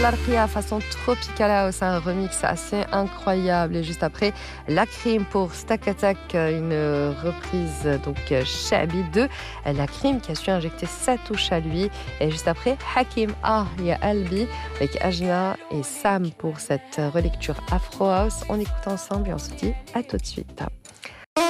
Larkia façon Tropical House, un remix assez incroyable. Et juste après, La Crime pour Stack Attack, une reprise donc Shabi 2. La Crime qui a su injecter sa touche à lui. Et juste après, Hakim Ah Ya Albi avec Ajna et Sam pour cette relecture Afro House. On écoute ensemble et on se dit à tout de suite.